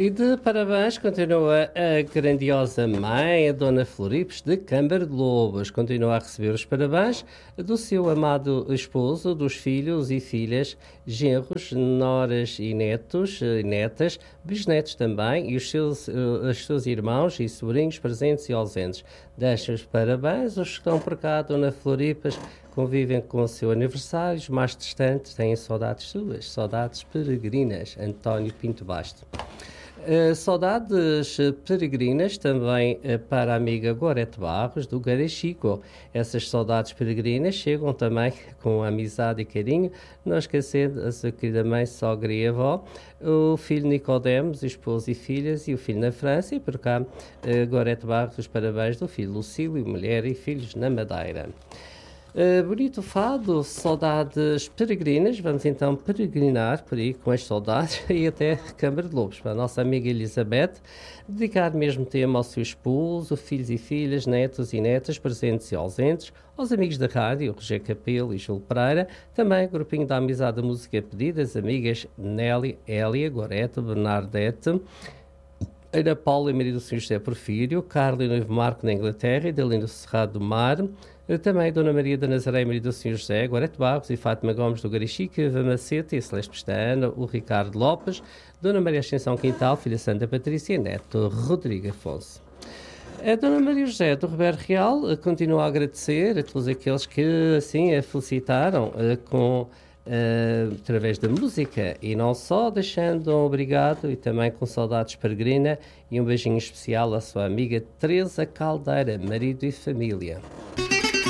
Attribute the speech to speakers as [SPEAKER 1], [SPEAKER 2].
[SPEAKER 1] E de parabéns continua a grandiosa mãe, a Dona Floripes de Câmara de Lobos. Continua a receber os parabéns do seu amado esposo, dos filhos e filhas, genros, noras e netos, netas, bisnetos também, e os seus irmãos e sobrinhos presentes e ausentes. Deixam os parabéns, os que estão por cá, Dona Floripes, convivem com o seu aniversário, os mais distantes têm saudades suas, saudades peregrinas. António Pinto Basto. Saudades peregrinas também para a amiga Gorete Barros, do Garechico. Essas saudades peregrinas chegam também com amizade e carinho, não esquecendo a sua querida mãe, sogra e avó, o filho Nicodemos, esposo e filhas, e o filho na França, e por cá Gorete Barros, os parabéns do filho Lucílio, mulher e filhos na Madeira. Bonito fado, saudades peregrinas. Vamos então peregrinar por aí com as saudades e até Câmara de Lobos, para a nossa amiga Elizabeth, dedicar mesmo tema ao seu esposo, filhos e filhas, netos e netas, presentes e ausentes, aos amigos da rádio, Roger Capelo e Júlio Pereira, também grupinho da Amizade da Música Pedidas, amigas Nelly, Hélia, Gorete, Bernadette, Ana Paula e Maria do Senhor José Porfírio, Carla e Noivo Marco na Inglaterra e Delino Cerrado do Mar, também Dona Maria da Nazaré e Maria do Senhor José, Gorete Barros e Fátima Gomes do Garichique, Eva Macete e Celeste Pestana, o Ricardo Lopes, Dona Maria Ascensão Quintal, filha Santa Patrícia e neto Rodrigo Afonso. A Dona Maria José do Ribeiro Real continua a agradecer a todos aqueles que assim a felicitaram através da música e não só, deixando um obrigado e também com saudades peregrina e um beijinho especial à sua amiga Teresa Caldeira, marido e família.